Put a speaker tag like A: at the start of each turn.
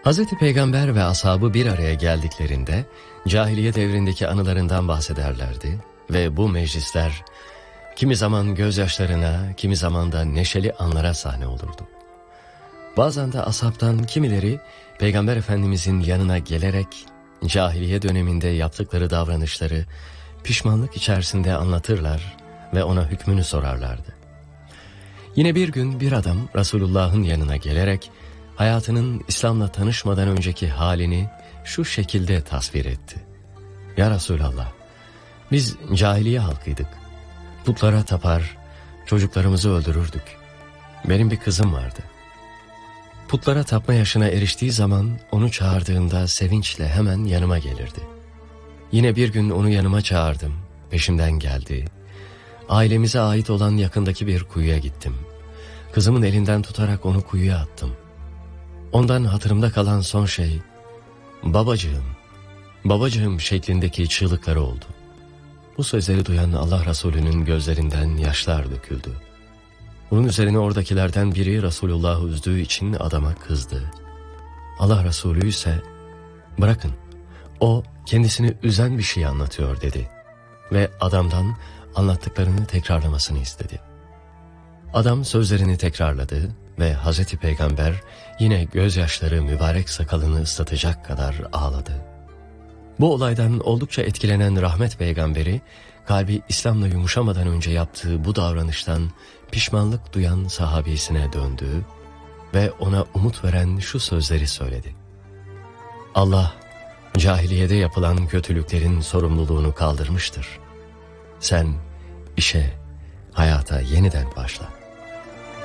A: Hazreti Peygamber ve ashabı bir araya geldiklerinde cahiliye devrindeki anılarından bahsederlerdi ve bu meclisler kimi zaman gözyaşlarına, kimi zaman da neşeli anlara sahne olurdu. Bazen de ashabtan kimileri Peygamber Efendimizin yanına gelerek cahiliye döneminde yaptıkları davranışları pişmanlık içerisinde anlatırlar ve ona hükmünü sorarlardı. Yine bir gün bir adam Resulullah'ın yanına gelerek hayatının İslam'la tanışmadan önceki halini şu şekilde tasvir etti. Ya Resulallah, biz cahiliye halkıydık. Putlara tapar, çocuklarımızı öldürürdük. Benim bir kızım vardı. Putlara tapma yaşına eriştiği zaman onu çağırdığımda sevinçle hemen yanıma gelirdi. Yine bir gün onu yanıma çağırdım, peşimden geldi. Ailemize ait olan yakındaki bir kuyuya gittim. Kızımın elinden tutarak onu kuyuya attım. Ondan hatırımda kalan son şey, babacığım, babacığım şeklindeki çığlıkları oldu. Bu sözleri duyan Allah Resulü'nün gözlerinden yaşlar döküldü. Bunun üzerine oradakilerden biri Resulullah'ı üzdüğü için adama kızdı. Allah Resulü ise, bırakın, o kendisini üzen bir şey anlatıyor dedi ve adamdan anlattıklarını tekrarlamasını istedi. Adam sözlerini tekrarladı ve Hazreti Peygamber yine gözyaşları mübarek sakalını ıslatacak kadar ağladı. Bu olaydan oldukça etkilenen Rahmet Peygamberi, kalbi İslam'la yumuşamadan önce yaptığı bu davranıştan pişmanlık duyan sahabisine döndü ve ona umut veren şu sözleri söyledi. Allah, cahiliyede yapılan kötülüklerin sorumluluğunu kaldırmıştır. Sen işe, hayata yeniden başla.